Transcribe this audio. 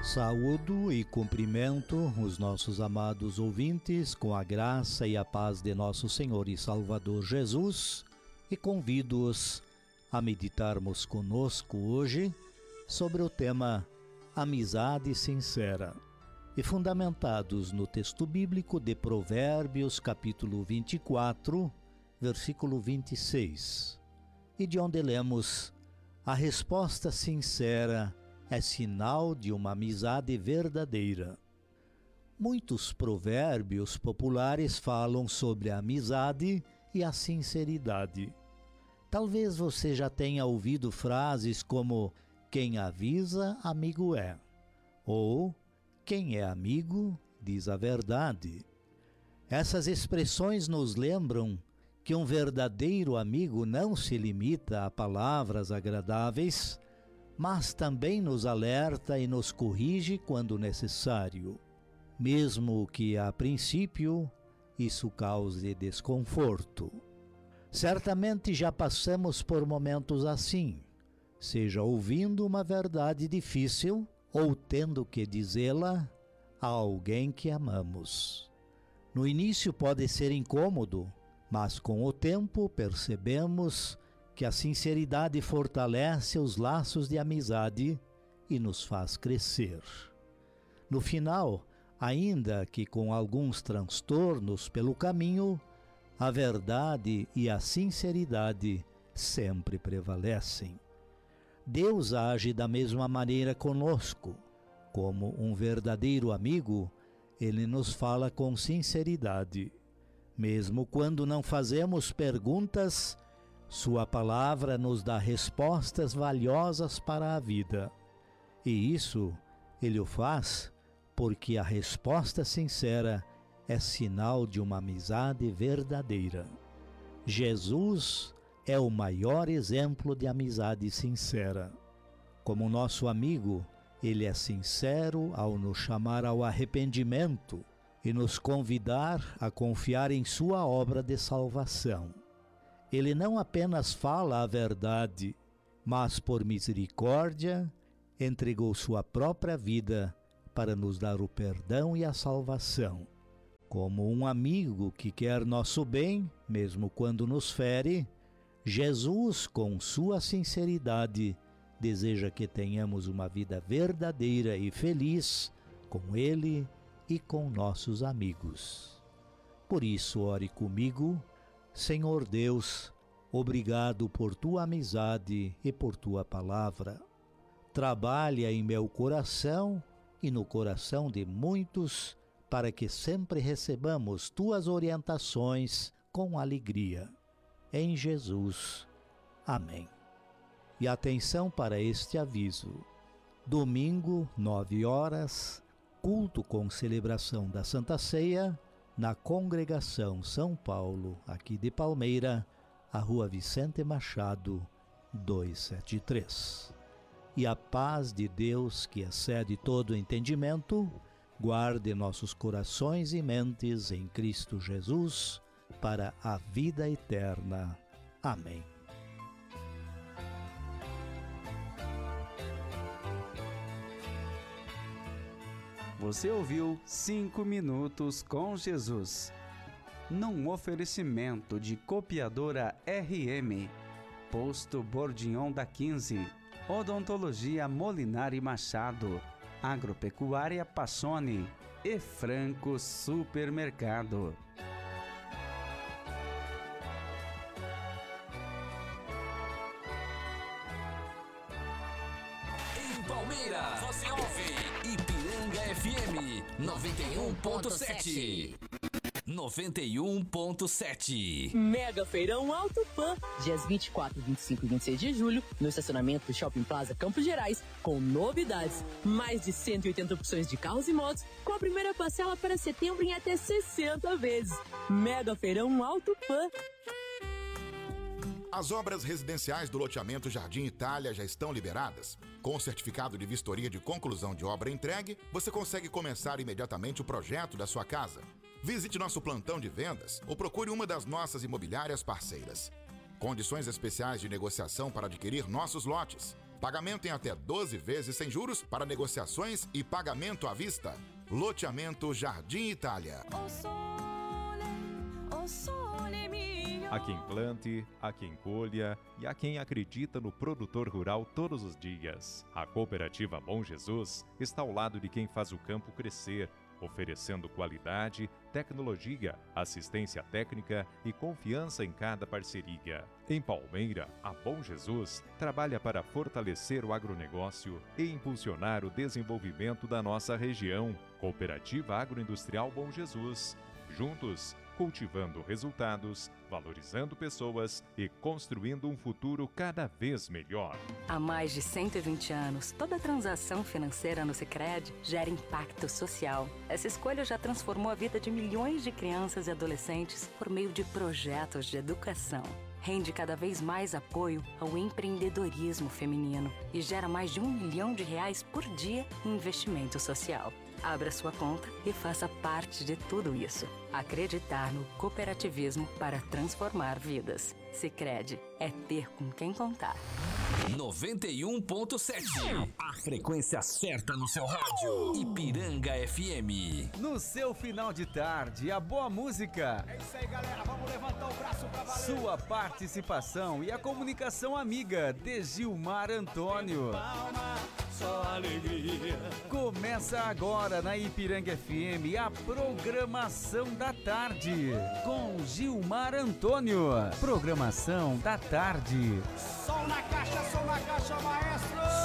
Saúdo e cumprimento os nossos amados ouvintes com a graça e a paz de nosso Senhor e Salvador Jesus e convido-os a meditarmos conosco hoje sobre o tema Amizade Sincera e fundamentados no texto bíblico de Provérbios capítulo 24, versículo 26, e de onde lemos: a resposta sincera é sinal de uma amizade verdadeira. Muitos provérbios populares falam sobre a amizade e a sinceridade. Talvez você já tenha ouvido frases como "quem avisa, amigo é", ou "quem é amigo, diz a verdade". Essas expressões nos lembram que um verdadeiro amigo não se limita a palavras agradáveis, mas também nos alerta e nos corrige quando necessário, mesmo que a princípio isso cause desconforto. Certamente já passamos por momentos assim, seja ouvindo uma verdade difícil ou tendo que dizê-la a alguém que amamos. No início pode ser incômodo, mas com o tempo percebemos que a sinceridade fortalece os laços de amizade e nos faz crescer. No final, ainda que com alguns transtornos pelo caminho, a verdade e a sinceridade sempre prevalecem. Deus age da mesma maneira conosco. Como um verdadeiro amigo, Ele nos fala com sinceridade. Mesmo quando não fazemos perguntas, Sua palavra nos dá respostas valiosas para a vida. E isso Ele o faz porque a resposta sincera é sinal de uma amizade verdadeira. Jesus é o maior exemplo de amizade sincera. Como nosso amigo, Ele é sincero ao nos chamar ao arrependimento e nos convidar a confiar em Sua obra de salvação. Ele não apenas fala a verdade, mas por misericórdia entregou Sua própria vida para nos dar o perdão e a salvação. Como um amigo que quer nosso bem, mesmo quando nos fere, Jesus, com Sua sinceridade, deseja que tenhamos uma vida verdadeira e feliz com Ele e com nossos amigos. Por isso, ore comigo. Senhor Deus, obrigado por Tua amizade e por Tua palavra. Trabalha em meu coração e no coração de muitos, para que sempre recebamos Tuas orientações com alegria. Em Jesus. Amém. E atenção para este aviso. Domingo, 9h, culto com celebração da Santa Ceia, na Congregação São Paulo, aqui de Palmeira, a Rua Vicente Machado, 273. E a paz de Deus, que excede todo entendimento, guarde nossos corações e mentes em Cristo Jesus, para a vida eterna. Amém. Você ouviu 5 Minutos com Jesus, num oferecimento de Copiadora RM, Posto Bordignon da 15, Odontologia Molinari Machado, Agropecuária Passoni e Franco Supermercado. Em Palmeiras, você ouve Ipiranga FM 91.7. 91.7. Mega Feirão Auto Pan, dias 24, 25 e 26 de julho, no estacionamento do Shopping Plaza Campos Gerais, com novidades. Mais de 180 opções de carros e motos, com a primeira parcela para setembro em até 60 vezes. Mega Feirão Auto Pan. As obras residenciais do loteamento Jardim Itália já estão liberadas. Com o certificado de vistoria de conclusão de obra entregue, você consegue começar imediatamente o projeto da sua casa. Visite nosso plantão de vendas ou procure uma das nossas imobiliárias parceiras. Condições especiais de negociação para adquirir nossos lotes. Pagamento em até 12 vezes sem juros para negociações e pagamento à vista. Loteamento Jardim Itália. Há quem plante, há quem colha e há quem acredita no produtor rural todos os dias. A Cooperativa Bom Jesus está ao lado de quem faz o campo crescer, oferecendo qualidade, tecnologia, assistência técnica e confiança em cada parceria. Em Palmeira, a Bom Jesus trabalha para fortalecer o agronegócio e impulsionar o desenvolvimento da nossa região. Cooperativa Agroindustrial Bom Jesus. Juntos, cultivando resultados, valorizando pessoas e construindo um futuro cada vez melhor. Há mais de 120 anos, toda transação financeira no Sicredi gera impacto social. Essa escolha já transformou a vida de milhões de crianças e adolescentes por meio de projetos de educação. Rende cada vez mais apoio ao empreendedorismo feminino e gera mais de R$1 milhão por dia em investimento social. Abra sua conta e faça parte de tudo isso. Acreditar no cooperativismo para transformar vidas. Sicredi é ter com quem contar. 91.7. A frequência certa no seu rádio. Ipiranga FM. No seu final de tarde, a boa música. É isso aí, galera. Vamos levantar o braço pra valer. Sua participação e a comunicação amiga de Gilmar Antônio. Palma, só alegria. Começa agora na Ipiranga FM a programação da tarde com Gilmar Antônio. Programação da tarde. Som na caixa, maestro.